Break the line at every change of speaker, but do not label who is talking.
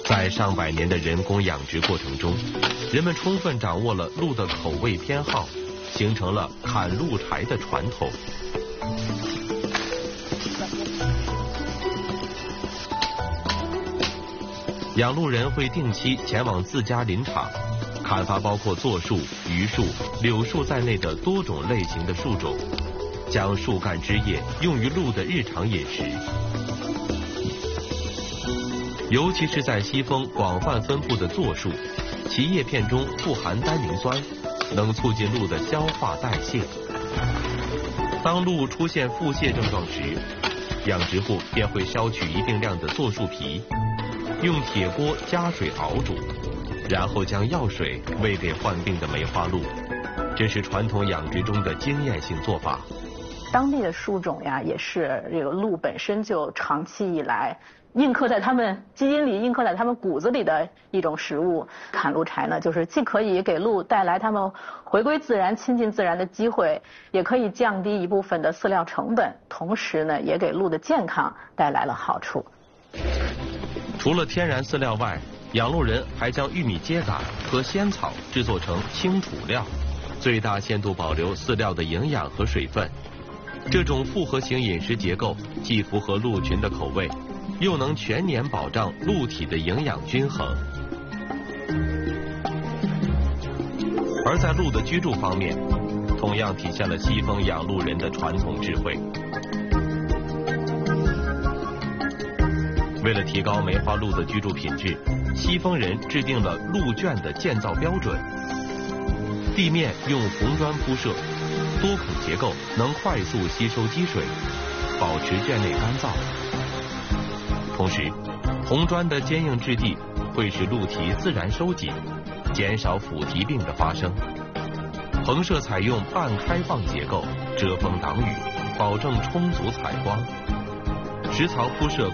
在上百年的人工养殖过程中，人们充分掌握了鹿的口味偏好，形成了砍鹿柴的传统。养鹿人会定期前往自家林场，砍伐包括柞树、榆树、柳树在内的多种类型的树种，将树干枝叶用于鹿的日常饮食。尤其是在西风广泛分布的柞树，其叶片中富含单宁酸，能促进鹿的消化代谢。当鹿出现腹泻症状时，养殖户便会烧取一定量的柞树皮，用铁锅加水熬煮，然后将药水喂给患病的梅花鹿。这是传统养殖中的经验性做法。
当地的树种呀，也是这个鹿本身就长期以来印刻在他们基因里、印刻在他们骨子里的一种食物。砍鹿柴呢，就是既可以给鹿带来它们回归自然、亲近自然的机会，也可以降低一部分的饲料成本，同时呢，也给鹿的健康带来了好处。
除了天然饲料外，养鹿人还将玉米秸秆和仙草制作成清土料，最大限度保留饲料的营养和水分。这种复合型饮食结构既符合鹿群的口味，又能全年保障鹿体的营养均衡。而在鹿的居住方面，同样体现了西风养鹿人的传统智慧。为了提高梅花鹿的居住品质，西风人制定了鹿圈的建造标准。地面用红砖铺设，多孔结构能快速吸收积水，保持圈内干燥。同时，红砖的坚硬质地会使鹿蹄自然收紧，减少腐蹄病的发生。棚舍采用半开放结构，遮风挡雨，保证充足采光。食槽铺设